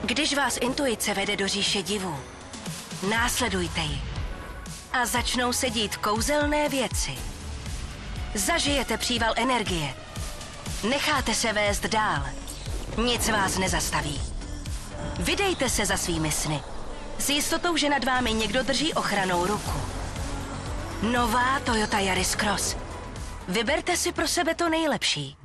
Když vás intuice vede do říše divů, následujte ji a začnou se dít kouzelné věci. Zažijete příval energie. Necháte se vést dál. Nic vás nezastaví. Vydejte se za svými sny. S jistotou, že nad vámi někdo drží ochrannou ruku. Nová Toyota Yaris Cross. Vyberte si pro sebe to nejlepší.